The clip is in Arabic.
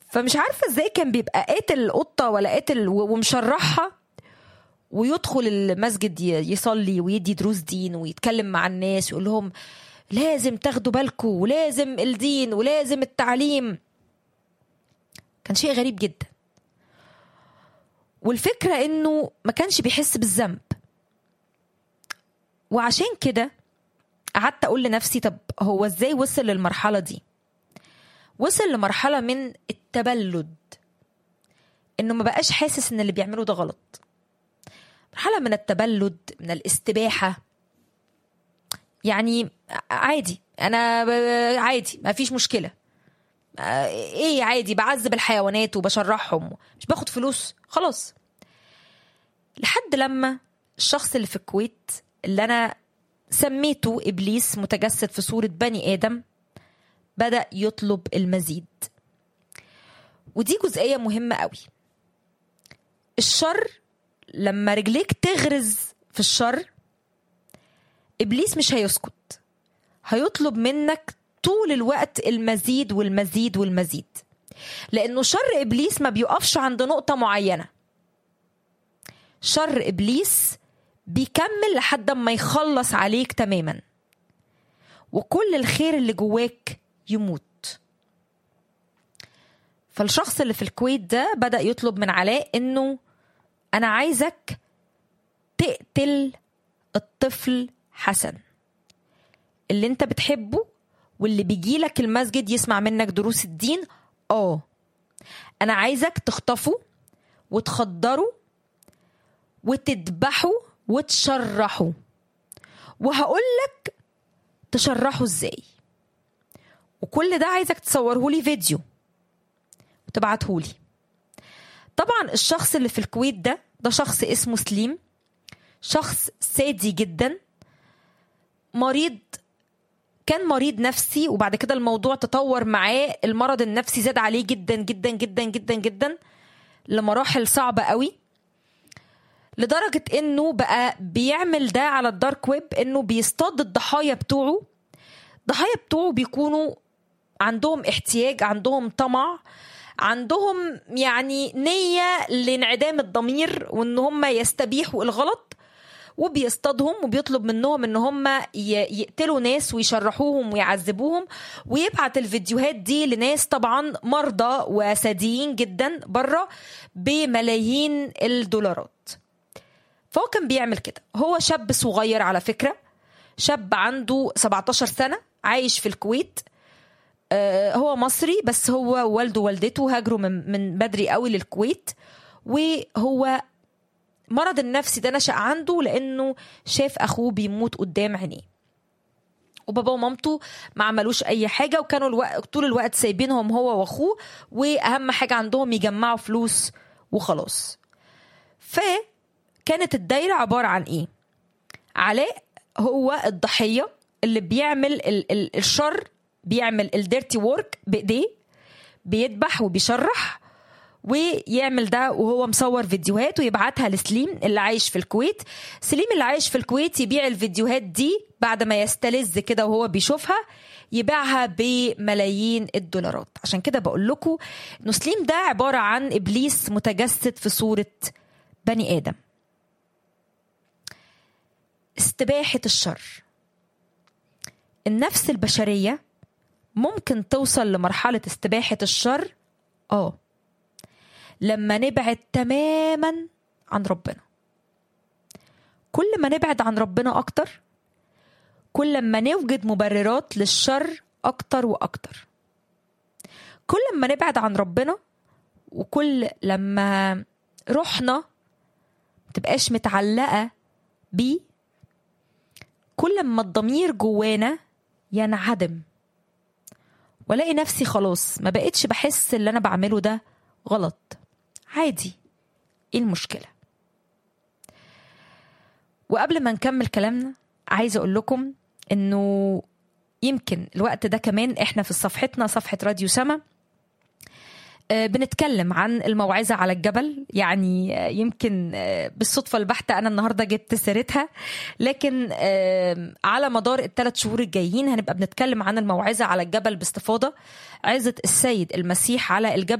فمش عارفة ازاي كان بيبقى قاتل القطة ولا قاتل ومشرحها، ويدخل المسجد يصلي ويدي دروس دين ويتكلم مع الناس ويقول لهم لازم تاخدوا بالكم ولازم الدين ولازم التعليم. كان شيء غريب جدا. والفكرة انه ما كانش بيحس بالذنب. وعشان كده قعدت اقول لنفسي طب هو ازاي وصل للمرحلة دي؟ وصل لمرحلة من التبلد، انه ما بقاش حاسس ان اللي بيعمله ده غلط. مرحلة من التبلد، من الاستباحة. يعني عادي، انا عادي ما فيش مشكلة. ايه عادي، بعذب الحيوانات وبشرحهم، مش باخد فلوس، خلاص. لحد لما الشخص اللي في الكويت اللي انا سميته ابليس متجسد في صورة بني ادم بدأ يطلب المزيد. ودي جزئية مهمة قوي. الشر لما رجليك تغرز في الشر، ابليس مش هيسكت، هيطلب منك طول الوقت المزيد والمزيد والمزيد. لانه شر ابليس ما بيقفش عند نقطة معينة. شر ابليس بيكمل لحد ما يخلص عليك تماما، وكل الخير اللي جواك يموت. فالشخص اللي في الكويت ده بدأ يطلب من علاء انه انا عايزك تقتل الطفل حسن اللي انت بتحبه واللي بيجيلك المسجد يسمع منك دروس الدين. انا عايزك تخطفه وتخدره وتذبحه وتشرحه، وهقولك تشرحه ازاي. وكل ده عايزك تصوره لي فيديو وتبعته لي. طبعا الشخص اللي في الكويت ده شخص اسمه سليم، شخص سادي جدا، مريض، كان مريض نفسي، وبعد كده الموضوع تطور معاه، المرض النفسي زاد عليه جدا جدا جدا جدا جدا لمراحل صعبة قوي، لدرجة انه بقى بيعمل ده على الدارك ويب، انه بيصطاد الضحايا بتوعه. الضحايا بتوعه بيكونوا عندهم احتياج، عندهم طمع، عندهم يعني نية لانعدام الضمير وان هم يستبيحوا الغلط، وبيصطادهم وبيطلب منهم ان هم يقتلوا ناس ويشرحوهم ويعذبوهم، ويبعت الفيديوهات دي لناس طبعا مرضى وساديين جدا بره بملايين الدولارات. فهو كان بيعمل كده. هو شاب صغير على فكرة، شاب عنده 17 سنة، عايش في الكويت. هو مصري، بس هو والده ووالدته هاجروا من بدري قوي للكويت. وهو مرض النفسي ده نشأ عنده لأنه شاف أخوه بيموت قدام عينيه، وبابا ومامته ما عملوش أي حاجة، وكانوا طول الوقت سايبينهم هو وأخوه، وأهم حاجة عندهم يجمعوا فلوس وخلاص. فكانت الدايرة عبارة عن إيه؟ علاء هو الضحية اللي بيعمل الشر، بيعمل الديرتي وورك بإيديه، بيذبح وبيشرح ويعمل ده، وهو مصور فيديوهات ويبعتها لسليم اللي عايش في الكويت. سليم اللي عايش في الكويت يبيع الفيديوهات دي بعد ما يستلذ كده وهو بيشوفها، يبيعها بملايين الدولارات. عشان كده بقول لكم انه سليم ده عبارة عن إبليس متجسد في صورة بني آدم. استباحة الشر. النفس البشرية ممكن توصل لمرحلة استباحة الشر لما نبعد تماما عن ربنا. كل ما نبعد عن ربنا أكتر، كل ما نوجد مبررات للشر أكتر وأكتر. كل ما نبعد عن ربنا، وكل لما روحنا متبقاش متعلقة بيه، كل ما الضمير جوانا ينعدم، ولاقي نفسي خلاص ما بقتش بحس اللي أنا بعمله ده غلط، عادي، ايه المشكلة؟ وقبل ما نكمل كلامنا عايزة اقول لكم انه يمكن الوقت ده كمان احنا في صفحتنا، صفحة راديو سما، بنتكلم عن الموعظة على الجبل. يعني يمكن بالصدفة البحتة أنا النهاردة جبت سيرتها، لكن على مدار ال3 شهور الجايين هنبقى بنتكلم عن الموعظة على الجبل باستفاضة، عظة السيد المسيح على الجبل.